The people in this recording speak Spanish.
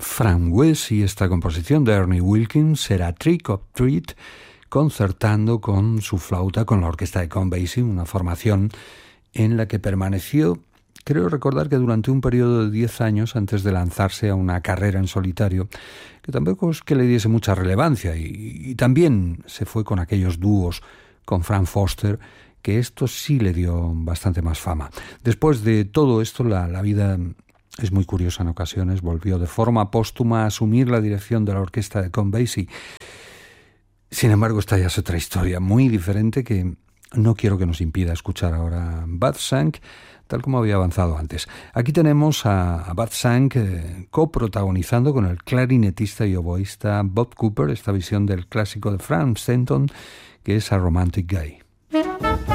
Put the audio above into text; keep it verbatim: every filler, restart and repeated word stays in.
Frank West y esta composición de Ernie Wilkins era Trick or Treat, concertando con su flauta con la orquesta de Count Basie, una formación en la que permaneció, creo recordar que durante un periodo de diez años antes de lanzarse a una carrera en solitario, que tampoco es que le diese mucha relevancia, y, y también se fue con aquellos dúos con Frank Foster, que esto sí le dio bastante más fama. Después de todo esto, la, la vida es muy curiosa en ocasiones. Volvió de forma póstuma a asumir la dirección de la orquesta de Count Basie. Sin embargo, esta ya es otra historia muy diferente que no quiero que nos impida escuchar ahora Bud Shank, tal como había avanzado antes. Aquí tenemos a, a Bud Shank eh, coprotagonizando con el clarinetista y oboísta Bob Cooper esta visión del clásico de Frank Stanton, que es A Romantic Guy.